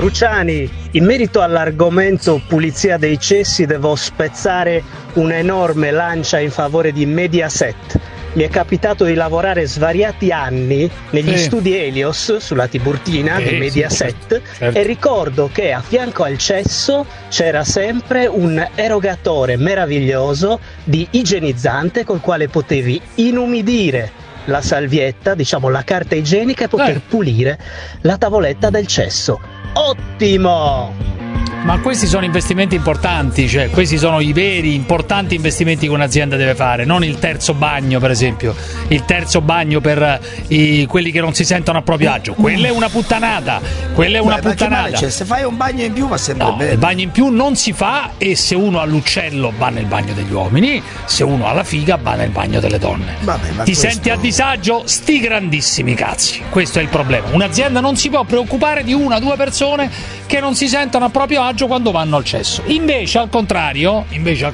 Cruciani, in merito all'argomento pulizia dei cessi devo spezzare un'enorme lancia in favore di Mediaset. Mi è capitato di lavorare svariati anni negli studi Helios sulla Tiburtina di Mediaset, certo. E ricordo che a fianco al cesso c'era sempre un erogatore meraviglioso di igienizzante col quale potevi inumidire la salvietta, diciamo la carta igienica, e poter pulire la tavoletta del cesso. Ottimo! Ma questi sono investimenti importanti, cioè questi sono i veri importanti investimenti che un'azienda deve fare, non il terzo bagno, per esempio. Il terzo bagno per quelli che non si sentono a proprio agio, quella è una puttanata. Quella è una puttanata. Cioè, se fai un bagno in più va sempre bene. Il bagno in più non si fa, e se uno ha l'uccello va nel bagno degli uomini, se uno ha la figa va nel bagno delle donne. Ti senti a disagio? Sti grandissimi cazzi. Questo è il problema. Un'azienda non si può preoccupare di una o due persone che non si sentono a proprio agio quando vanno al cesso. Invece al contrario,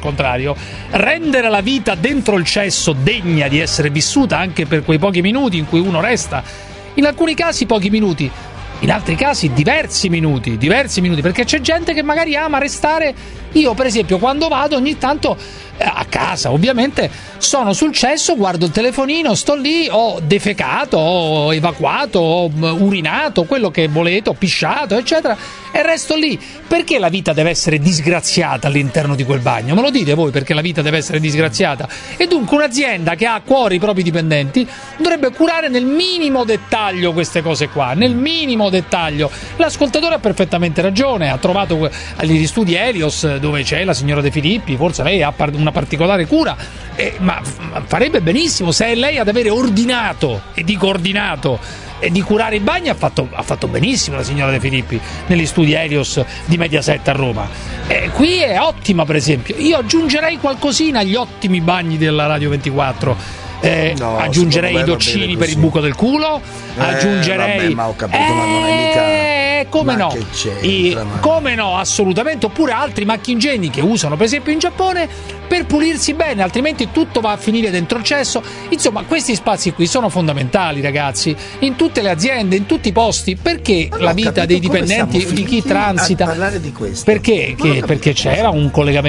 rendere la vita dentro il cesso degna di essere vissuta anche per quei pochi minuti in cui uno resta, in alcuni casi pochi minuti, in altri casi diversi minuti, perché c'è gente che magari ama restare. Io per esempio quando vado ogni tanto a casa, ovviamente, sono sul cesso, guardo il telefonino, sto lì, ho defecato, ho evacuato, ho urinato, quello che volete, ho pisciato, eccetera, e resto lì. Perché la vita deve essere disgraziata all'interno di quel bagno? Me lo dite voi perché la vita deve essere disgraziata? E dunque un'azienda che ha a cuore i propri dipendenti dovrebbe curare nel minimo dettaglio queste cose qua, nel minimo dettaglio. L'ascoltatore ha perfettamente ragione, ha trovato agli studi Helios dove c'è la signora De Filippi, forse lei ha una particolare cura, ma farebbe benissimo se è lei ad avere ordinato, e dico ordinato, e di curare i bagni. Ha fatto benissimo la signora De Filippi negli studi Helios di Mediaset a Roma. Qui è ottima, per esempio. Io aggiungerei qualcosina agli ottimi bagni della Radio 24. Aggiungerei i doccini per il buco del culo, aggiungerei ma ho capito, ma non è mica come no, come no, assolutamente. Oppure altri macchingegni che usano per esempio in Giappone per pulirsi bene, altrimenti tutto va a finire dentro il cesso. Insomma, questi spazi qui sono fondamentali, ragazzi, in tutte le aziende, in tutti i posti, perché la vita dei dipendenti, di chi transita, a parlare di questo. perché c'era un collegamento